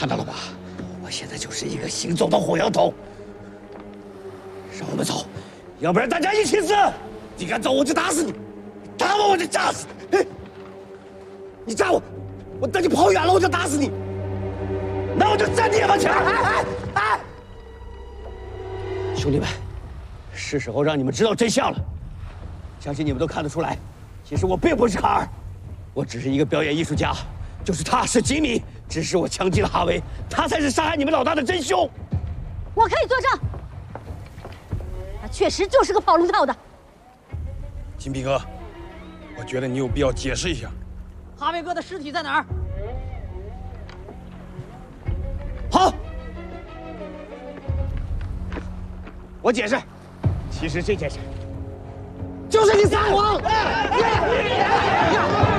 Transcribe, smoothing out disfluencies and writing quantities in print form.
看到了吧？我现在就是一个行走的火药桶。让我们走，要不然大家一起死！你敢走，我就打死你；打我，我就炸死你。你炸我，我等你跑远了，我就打死你。那我就站你也往前！兄弟们，是时候让你们知道真相了。相信你们都看得出来，其实我并不是卡尔，我只是一个表演艺术家。就是他是吉米，指使我枪击了哈维，他才是杀害你们老大的真凶。 我可以作证，他确实就是个跑龙套的。 金皮哥，我觉得你有必要解释一下， 哈维哥的尸体在哪儿？ 好，我解释，其实这件事就是你撒谎。